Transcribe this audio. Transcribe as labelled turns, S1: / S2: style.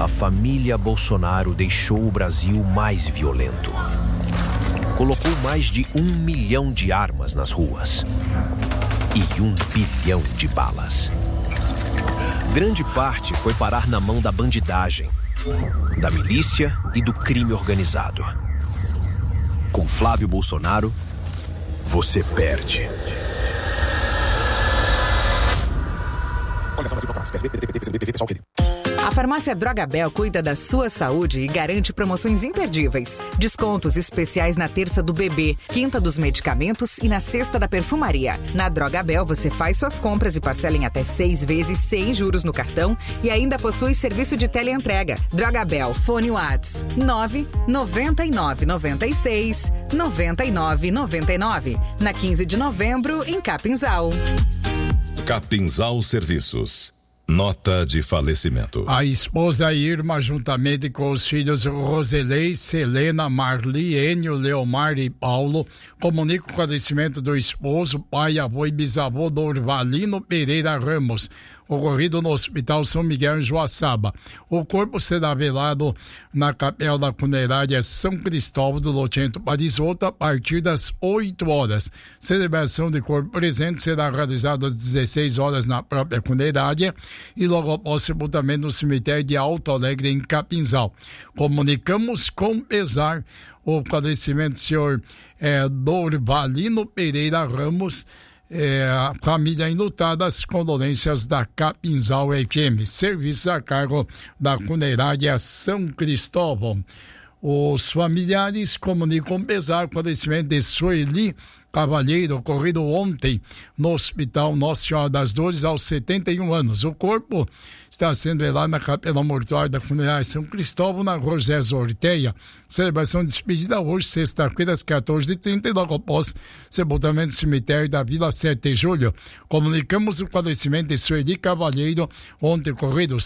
S1: a família Bolsonaro deixou o Brasil mais violento. Colocou mais de 1 milhão de armas nas ruas e 1 bilhão de balas. Grande parte foi parar na mão da bandidagem, da milícia e do crime organizado. Com Flávio Bolsonaro, você perde.
S2: A farmácia Drogabel cuida da sua saúde e garante promoções imperdíveis. Descontos especiais na terça do bebê, quinta dos medicamentos e na sexta da perfumaria. Na Drogabel você faz suas compras e parcela em até 6 vezes sem juros no cartão e ainda possui serviço de teleentrega. Drogabel, fone Whats 999969999. Na 15 de novembro, em Capinzal.
S3: Capinzal Serviços. Nota de falecimento.
S4: A esposa Irma, juntamente com os filhos Roselei, Selena, Marli, Enio, Leomar e Paulo, comunica o falecimento do esposo, pai, avô e bisavô Dorvalino Pereira Ramos, ocorrido no Hospital São Miguel em Joaçaba. O corpo será velado na Capela da Funerária São Cristóvão do Lotento Parisotto a partir das 8 horas. Celebração de corpo presente será realizada às 16 horas na própria funerária e logo após sepultamento no cemitério de Alto Alegre, em Capinzal. Comunicamos com pesar o falecimento do senhor Dorvalino Pereira Ramos, a família enlutada, as condolências da Capinzal FM, serviços a cargo da funerária São Cristóvão. Os familiares comunicam pesar o falecimento de Sueli Cavalheiro, ocorrido ontem no Hospital Nossa Senhora das Dores, aos 71 anos. O corpo está sendo velado na Capela Mortuária da Funerária São Cristóvão, na Rua José Zorteia. Celebração de despedida hoje, sexta-feira, às 14h30, e logo após sepultamento do cemitério da Vila 7 de Julho. Comunicamos o falecimento de Sueli Cavalheiro, ontem ocorrido.